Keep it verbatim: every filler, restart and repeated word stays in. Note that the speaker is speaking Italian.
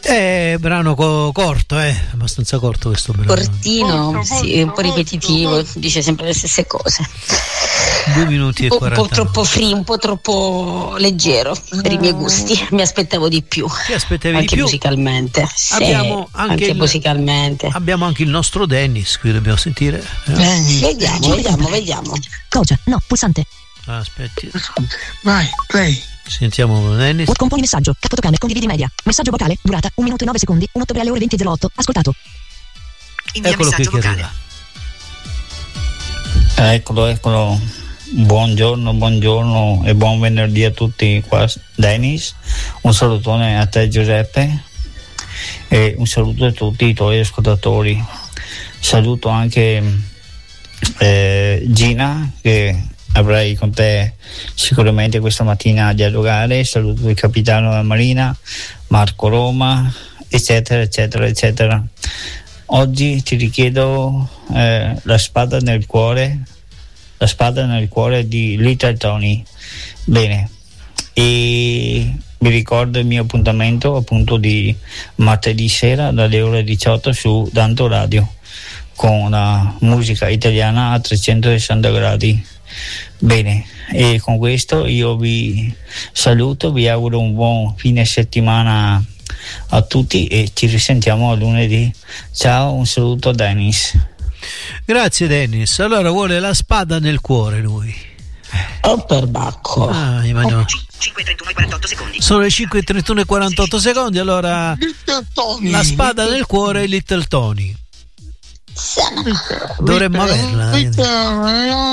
È brano co- corto, eh, abbastanza corto questo brano. Cortino, corto, sì, corto, un po' ripetitivo, corto. Dice sempre le stesse cose. Due minuti e quaranta. Un po' troppo free, un po' troppo leggero per i miei gusti. Mi aspettavo di più. Ti aspettavi anche di più? musicalmente. Abbiamo sì, anche, anche il, musicalmente. Abbiamo anche il nostro Dennis, qui dobbiamo sentire. Eh? Vediamo, vediamo, vediamo. Coach, no, pulsante. Ah, aspetti. Vai, play. Sentiamo Dennis. What componi messaggio, cap fotocamera, condividi media. Messaggio vocale, durata un minuto e nove secondi, un ottobre alle ore venti e zero otto. Ascoltato. Eccolo qui che arriva. Eccolo, eccolo. Buongiorno, buongiorno e buon venerdì a tutti qua. Dennis, un salutone a te Giuseppe e un saluto a tutti i tuoi ascoltatori. Saluto anche eh, Gina, che avrai con te sicuramente questa mattina a dialogare. Saluto il capitano della Marina, Marco Roma, eccetera eccetera eccetera. Oggi ti richiedo eh, La spada nel cuore, la spada nel cuore di Little Tony. Bene, e vi ricordo il mio appuntamento appunto di martedì sera dalle ore diciotto su Danto Radio con la musica italiana a trecentosessanta gradi. Bene, e con questo io vi saluto, vi auguro un buon fine settimana a tutti e ci risentiamo a lunedì. Ciao, un saluto Dennis. Grazie Dennis. Allora vuole la spada nel cuore lui. Oh per bacco. Ah, oh. cinque e trentuno e quarantotto secondi. Sono le cinque e trentuno e quarantotto secondi. Allora la spada nel cuore Little Tony. Dovremmo averla.